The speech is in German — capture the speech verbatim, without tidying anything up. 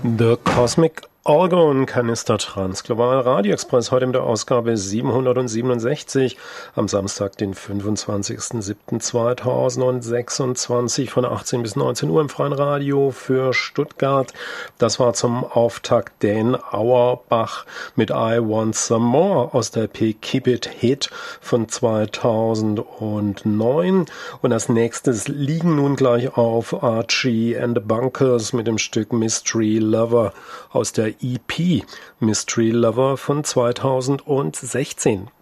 The Cosmic Orgon Canister Transglobal Radio Express, heute mit der Ausgabe siebenhundertsiebenundsechzig am Samstag, den fünfundzwanzigsten siebten zweitausendsechsundzwanzig von achtzehn bis neunzehn Uhr im freien Radio für Stuttgart. Das war zum Auftakt Dan Auerbach mit I Want Some More aus der E P Keep It Hit von zweitausendneun. Und als nächstes liegen nun gleich auf Archie and the Bunkers mit dem Stück Mystery Lover aus der E P Mystery Lover von zweitausendsechzehn.